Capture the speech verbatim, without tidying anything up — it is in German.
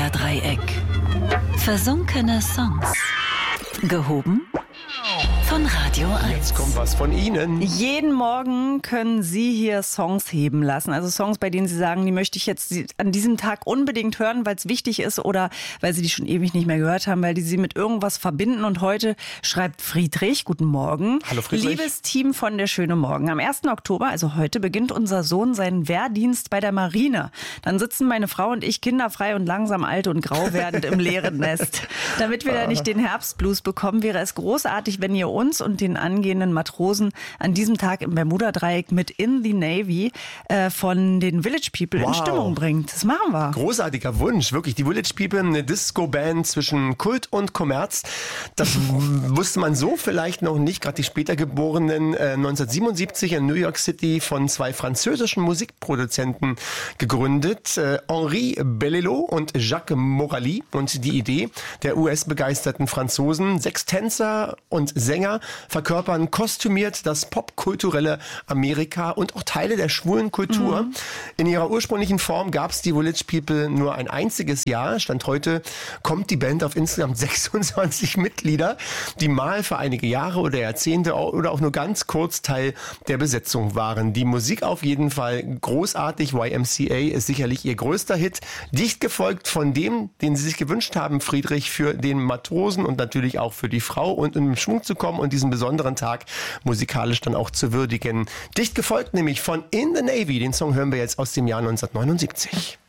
Bermuda-Dreieck. Versunkene Songs. Gehoben von Radio eins. Jetzt kommt was von Ihnen. Jeden Morgen können Sie hier Songs heben lassen. Also Songs, bei denen Sie sagen, die möchte ich jetzt an diesem Tag unbedingt hören, weil es wichtig ist oder weil Sie die schon ewig nicht mehr gehört haben, weil die Sie mit irgendwas verbinden. Und heute schreibt Friedrich, guten Morgen. Hallo Friedrich. Liebes Team von der Schöne Morgen. Am ersten Oktober, also heute, beginnt unser Sohn seinen Wehrdienst bei der Marine. Dann sitzen meine Frau und ich kinderfrei und langsam alt und grau werdend im leeren Nest. Damit wir da nicht den Herbstblues bekommen, wäre es großartig, wenn ihr uns und den angehenden Matrosen an diesem Tag im Bermuda-Dreieck mit In the Navy äh, von den Village People Wow. in Stimmung bringt. Das machen wir. Großartiger Wunsch, wirklich. Die Village People, eine Disco-Band zwischen Kult und Kommerz. Das wusste man so vielleicht noch nicht. Gerade die später geborenen äh, neunzehnhundertsiebenundsiebzig in New York City von zwei französischen Musikproduzenten gegründet. Äh, Henri Bellelot und Jacques Morali. Und die Idee der U S-begeisterten Franzosen, sechs Tänzer und Sänger verkörpern kostümiert das popkulturelle Amerika und auch Teile der schwulen Kultur. Mhm. In ihrer ursprünglichen Form gab es die Village People nur ein einziges Jahr. Stand heute kommt die Band auf insgesamt sechsundzwanzig Mitglieder, die mal für einige Jahre oder Jahrzehnte oder auch nur ganz kurz Teil der Besetzung waren. Die Musik auf jeden Fall großartig. Y M C A ist sicherlich ihr größter Hit. Dicht gefolgt von dem, den sie sich gewünscht haben, Friedrich, für den Matrosen und natürlich auch für die Frau und in Schwung zu kommen und diesen besonderen Tag musikalisch dann auch zu würdigen. Dicht gefolgt nämlich von In the Navy. Den Song hören wir jetzt aus dem Jahr neunzehnhundertneunundsiebzig.